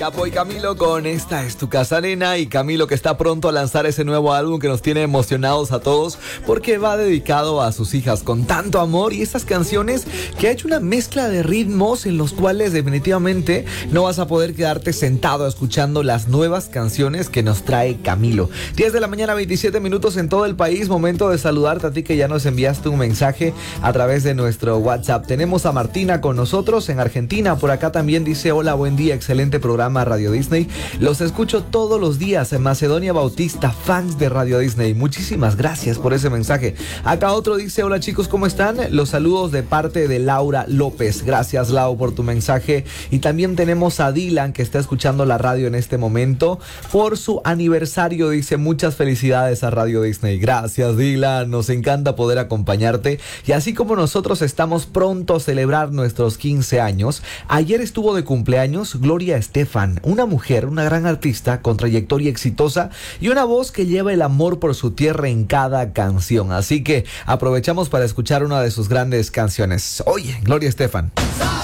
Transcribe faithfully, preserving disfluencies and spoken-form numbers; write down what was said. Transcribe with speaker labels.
Speaker 1: Capo y Camilo con Esta es tu casa, nena. Y Camilo, que está pronto a lanzar ese nuevo álbum que nos tiene emocionados a todos, porque va dedicado a sus hijas con tanto amor. Y estas canciones que ha hecho una mezcla de ritmos en los cuales definitivamente no vas a poder quedarte sentado escuchando las nuevas canciones que nos trae Camilo. diez de la mañana, veintisiete minutos en todo el país. Momento de saludarte a ti que ya nos enviaste un mensaje a través de nuestro WhatsApp. Tenemos a Martina con nosotros en Argentina. Por acá también dice: hola, buen día, excelente programa Radio Disney. Los escucho todos los días en Macedonia Bautista, fans de Radio Disney. Muchísimas gracias por ese mensaje. Acá otro dice: hola chicos, ¿cómo están? Los saludos de parte de Laura López. Gracias, Lau, por tu mensaje. Y también tenemos a Dylan, que está escuchando la radio en este momento por su aniversario. Dice: muchas felicidades a Radio Disney. Gracias, Dylan, nos encanta poder acompañarte. Y así como nosotros estamos pronto a celebrar nuestros quince años, ayer estuvo de cumpleaños Gloria Estefan, una mujer, una gran artista con trayectoria exitosa y una voz que lleva el amor por su tierra en cada canción. Así que aprovechamos para escuchar una de sus grandes canciones. Oye, Gloria Estefan.